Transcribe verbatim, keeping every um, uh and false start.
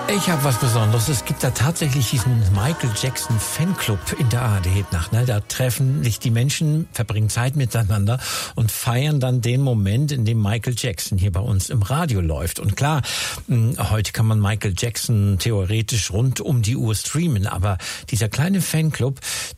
Ich habe was Besonderes. Es gibt da tatsächlich diesen Michael Jackson Fanclub in der A R D-Nacht. Ne? Da treffen sich die Menschen, verbringen Zeit miteinander und feiern dann den Moment, in dem Michael Jackson hier bei uns im Radio läuft. Und klar, mh, heute kann man Michael Jackson theoretisch rund um die Uhr streamen, aber dieser kleine Fanclub,